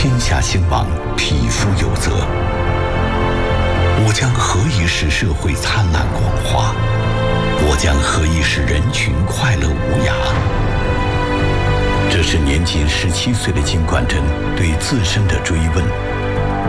天下兴亡，匹夫有责。我将何以使社会灿烂光华？我将何以使人群快乐无涯？这是年仅17岁的金冠珍对自身的追问，